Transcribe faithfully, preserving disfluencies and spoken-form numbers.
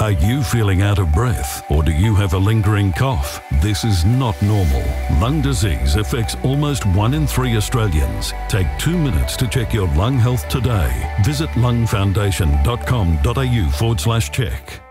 Are you feeling out of breath, or do you have a lingering cough? This is not normal. Lung disease affects almost one in three Australians. Take two minutes to check your lung health today. Visit lung foundation dot com dot a u forward slash check.